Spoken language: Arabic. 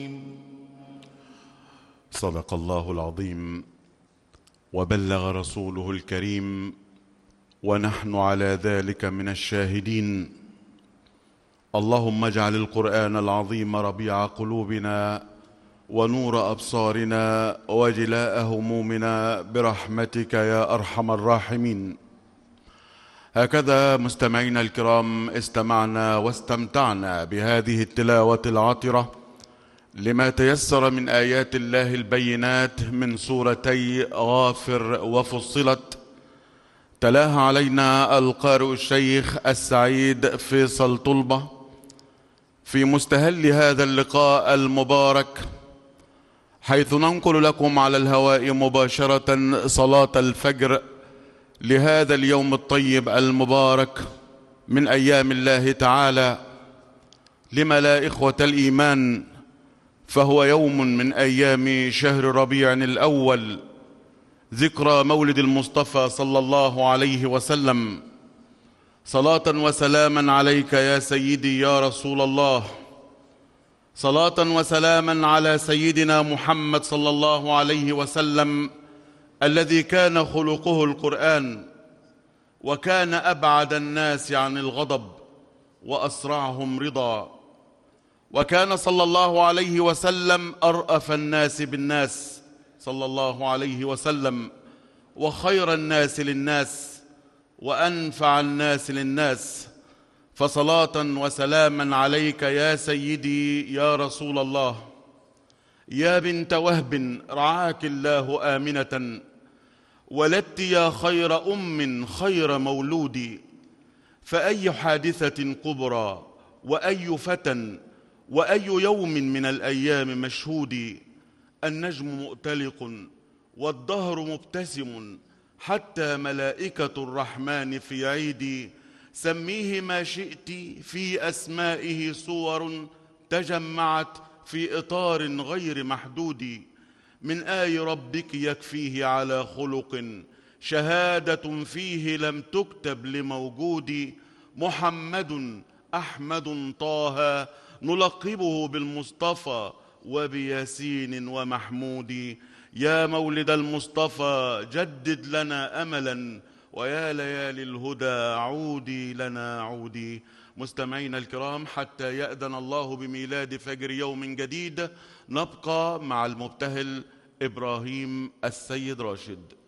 صدق الله العظيم وبلغ رسوله الكريم ونحن على ذلك من الشاهدين. اللهم اجعل القرآن العظيم ربيع قلوبنا ونور أبصارنا وجلاء همومنا برحمتك يا أرحم الراحمين. هكذا مستمعينا الكرام استمعنا واستمتعنا بهذه التلاوة العطرة لما تيسر من آيات الله البينات من سورتي غافر وفصلت، تلاها علينا القارئ الشيخ السعيد فيصل طلبة في مستهل هذا اللقاء المبارك، حيث ننقل لكم على الهواء مباشرة صلاة الفجر لهذا اليوم الطيب المبارك من أيام الله تعالى. لما لا إخوة الإيمان، فهو يوم من أيام شهر ربيع الأول، ذكرى مولد المصطفى صلى الله عليه وسلم. صلاة وسلاما عليك يا سيدي يا رسول الله، صلاة وسلاما على سيدنا محمد صلى الله عليه وسلم الذي كان خلقه القرآن، وكان أبعد الناس عن الغضب وأسرعهم رضا، وكان صلى الله عليه وسلم أرأف الناس بالناس صلى الله عليه وسلم، وخير الناس للناس وأنفع الناس للناس. فصلاة وسلاما عليك يا سيدي يا رسول الله. يا بنت وهب رعاك الله آمنة، ولدت يا خير أم خير مولود، فأي حادثة كبرى وأي فتى وأي يوم من الأيام مشهود. النجم مؤتلق والدهر مبتسم، حتى ملائكة الرحمن في عيد. سميه ما شئت، في أسمائه صور تجمعت في إطار غير محدود. من آي ربك يكفيه على خلق، شهادة فيه لم تكتب لموجود. محمد أحمد طه نلقبه بالمصطفى وبياسين ومحمود. يا مولد المصطفى جدد لنا أملا، ويا ليالي الهدى عودي لنا عودي. مستمعينا الكرام، حتى يأذن الله بميلاد فجر يوم جديد، نبقى مع المبتهل إبراهيم السيد راشد.